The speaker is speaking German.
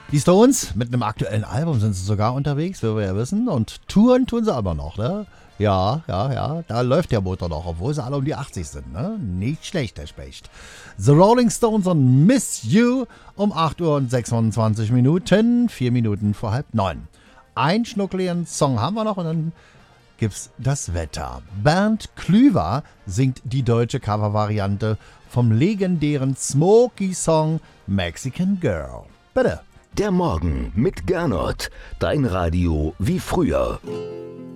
Die Stones, mit einem aktuellen Album sind sie sogar unterwegs, wie wir ja wissen. Und touren tun sie aber noch, ne? Ja. Da läuft der Motor noch, obwohl sie alle um die 80 sind, ne? Nicht schlecht, der Specht. The Rolling Stones und Miss You um 8 Uhr und 26 Minuten, 4 Minuten vor 8:30. Einen schnuckligen Song haben wir noch und dann gibt's das Wetter. Bernd Klüver singt die deutsche Covervariante vom legendären Smokey-Song Mexican Girl. Bitte. Der Morgen mit Gernot. Dein Radio wie früher.